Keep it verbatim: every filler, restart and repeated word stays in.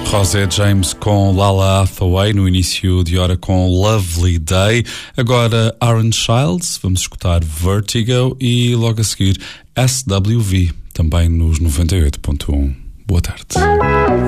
Rosé James com Lala Hathaway, no início de hora com Lovely Day. Agora Aaron Childs, vamos escutar Vertigo e logo a seguir S W V, também nos noventa e oito ponto um. Boa tarde.